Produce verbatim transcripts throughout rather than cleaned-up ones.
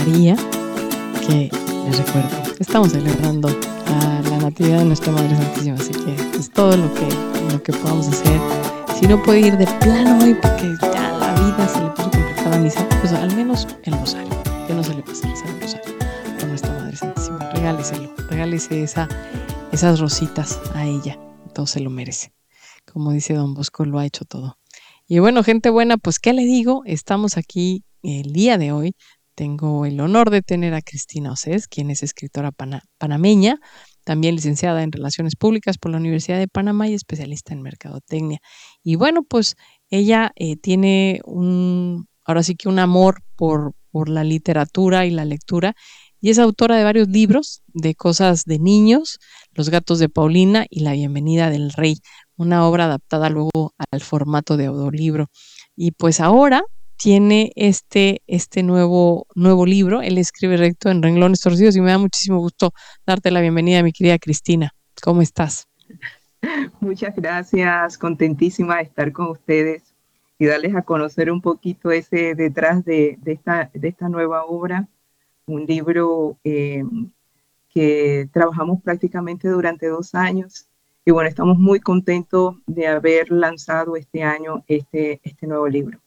María, que les recuerdo, estamos celebrando a la Natividad de nuestra Madre Santísima, así que es todo lo que, lo que podamos hacer. Si no puede ir de plano hoy porque ya la vida se le puso complicada a misa, pues al menos el rosario, que no se le pase rezar el rosario con nuestra Madre Santísima. Regáleselo, regálese esa, esas rositas a ella, todo se lo merece. Como dice Don Bosco, lo ha hecho todo. Y bueno, gente buena, pues ¿qué le digo? Estamos aquí el día de hoy. Tengo el honor de tener a Cristina Océs, quien es escritora pana, panameña, también licenciada en Relaciones Públicas por la Universidad de Panamá y especialista en Mercadotecnia. Y bueno, pues ella eh, tiene un, ahora sí que un amor por, por la literatura y la lectura, y es autora de varios libros de cosas de niños, Los gatos de Paulina y La bienvenida del rey, una obra adaptada luego al formato de audiolibro. Y pues ahora tiene este, este nuevo, nuevo libro. Él escribe recto en renglones torcidos y me da muchísimo gusto darte la bienvenida, mi querida Cristina. ¿Cómo estás? Muchas gracias, contentísima de estar con ustedes y darles a conocer un poquito ese detrás de, de, esta, de esta nueva obra, un libro eh, que trabajamos prácticamente durante dos años y bueno, estamos muy contentos de haber lanzado este año este, este nuevo libro.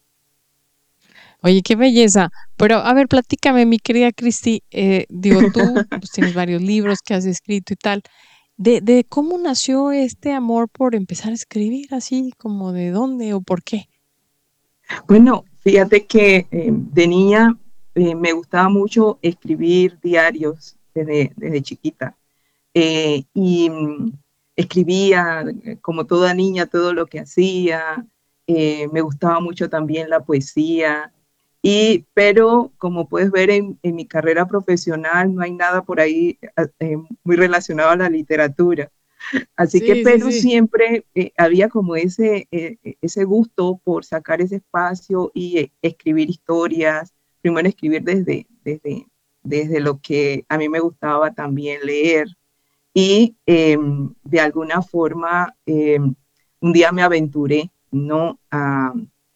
Oye, qué belleza. Pero a ver, platícame, mi querida Cristi, eh, digo, tú pues, tienes varios libros que has escrito y tal, de, de cómo nació este amor por empezar a escribir, así como de dónde o por qué. Bueno, fíjate que eh, de niña eh, me gustaba mucho escribir diarios desde, desde chiquita. Eh, y mm, escribía eh, como toda niña todo lo que hacía, eh, me gustaba mucho también la poesía, y, pero como puedes ver en, en mi carrera profesional no hay nada por ahí eh, muy relacionado a la literatura. Así que, Sí, sí, pero sí. siempre eh, había como ese, eh, ese gusto por sacar ese espacio y eh, escribir historias, primero escribir desde, desde, desde lo que a mí me gustaba también leer y eh, de alguna forma eh, un día me aventuré, ¿no? A,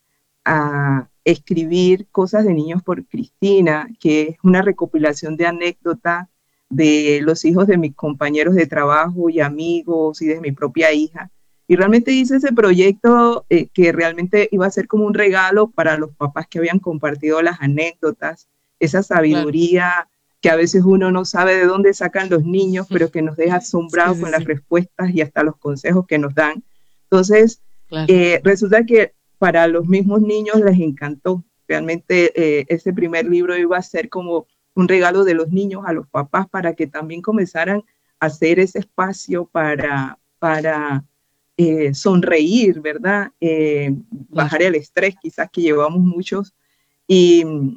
a escribir Cosas de Niños por Cristina, que es una recopilación de anécdotas de los hijos de mis compañeros de trabajo y amigos y de mi propia hija. Y realmente hice ese proyecto eh, que realmente iba a ser como un regalo para los papás que habían compartido las anécdotas, esa Claro. sabiduría que a veces uno no sabe de dónde sacan los niños, pero que nos deja Sí, asombrados sí, con las sí. respuestas y hasta los consejos que nos dan. Entonces, Claro. eh, resulta que para los mismos niños les encantó. Realmente eh, ese primer libro iba a ser como un regalo de los niños a los papás para que también comenzaran a hacer ese espacio para, para eh, sonreír, ¿verdad? Eh, Claro. bajar el estrés quizás que llevamos muchos. Y,